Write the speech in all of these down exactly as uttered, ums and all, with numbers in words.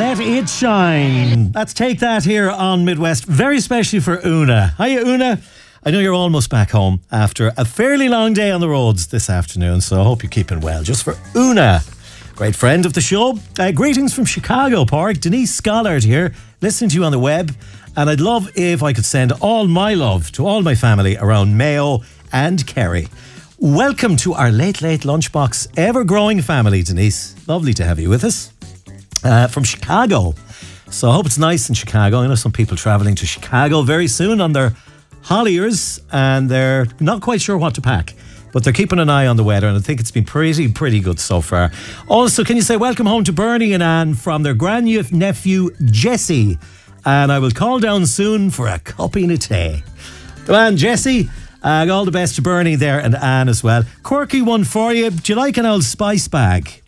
Let It Shine. Let's take that here on Midwest, very especially for Una. Hiya, Una. I know you're almost back home after a fairly long day on the roads this afternoon, so I hope you're keeping well. Just for Una, great friend of the show. Uh, greetings from Chicago Park. Denise Schollard here, listening to you on the web. And I'd love if I could send all my love to all my family around Mayo and Kerry. Welcome to our Late Late Lunchbox ever-growing family, Denise. Lovely to have you with us. Uh, from Chicago. So I hope it's nice in Chicago. I know some people travelling to Chicago very soon on their holidays and they're not quite sure what to pack. But they're keeping an eye on the weather and I think it's been pretty, pretty good so far. Also, can you say welcome home to Bernie and Anne from their grandnephew Jesse. And I will call down soon for a cupping of tea. Come on, Jesse. Uh, all the best to Bernie there and Anne as well. Quirky one for you. Do you like an old spice bag?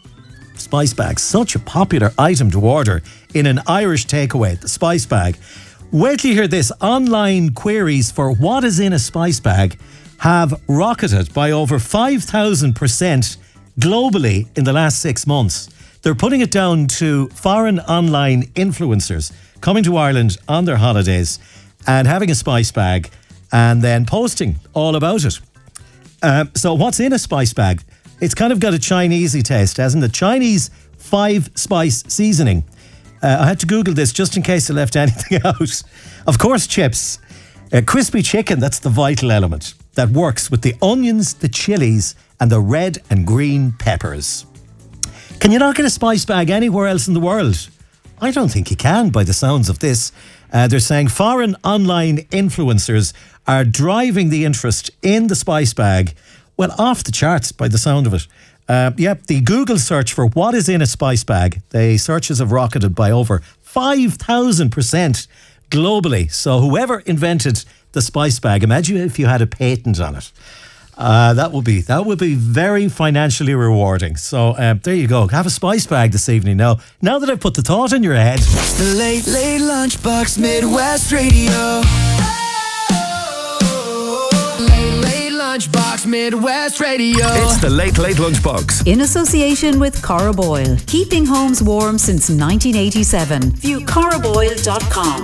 Spice bag, such a popular item to order in an Irish takeaway, the spice bag. Wait till you hear this. Online queries for what is in a spice bag have rocketed by over five thousand percent globally in the last six months. They're putting it down to foreign online influencers coming to Ireland on their holidays and having a spice bag and then posting all about it. Uh, so what's in a spice bag? It's kind of got a Chinesey taste, hasn't it? Chinese five spice seasoning. Uh, I had to Google this just in case I left anything out. Of course, chips. Uh, crispy chicken, that's the vital element that works with the onions, the chilies, and the red and green peppers. Can you not get a spice bag anywhere else in the world? I don't think you can, by the sounds of this. Uh, they're saying foreign online influencers are driving the interest in the spice bag. Well, off the charts by the sound of it. Uh, yep, the Google search for what is in a spice bag, the searches have rocketed by over five thousand percent globally. So whoever invented the spice bag, imagine if you had a patent on it. Uh, that would be that would be very financially rewarding. So uh, there you go. Have a spice bag this evening. Now, now that I've put the thought in your head. The Late Late Lunchbox Midwest Radio. Lunchbox Midwest Radio. It's the Late Late Lunchbox. In association with Cora Boyle. Keeping homes warm since nineteen eighty-seven. View cora boyle dot com.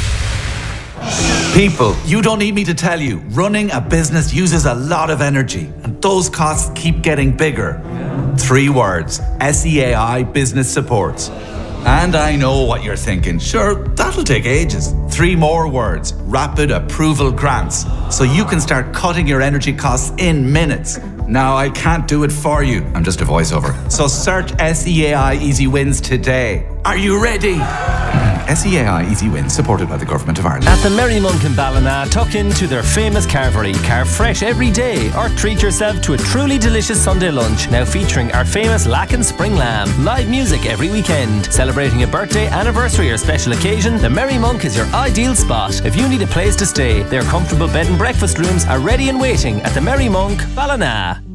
People, you don't need me to tell you, running a business uses a lot of energy and those costs keep getting bigger. Three words, S E A I Business Supports. And I know what you're thinking. Sure, that'll take ages. Three more words, Rapid Approval Grants. So you can start cutting your energy costs in minutes. Now, I can't do it for you. I'm just a voiceover. So search S E A I Easy Wins today. Are you ready? S E A I Easy Wins, supported by the Government of Ireland. At the Merry Monk in Ballina, tuck into their famous carvery. Carve fresh every day or treat yourself to a truly delicious Sunday lunch. Now featuring our famous Lacken Spring Lamb. Live music every weekend. Celebrating a birthday, anniversary or special occasion, the Merry Monk is your ideal spot. If you need a place to stay, their comfortable bed and breakfast rooms are ready and waiting at the Merry Monk, Ballina.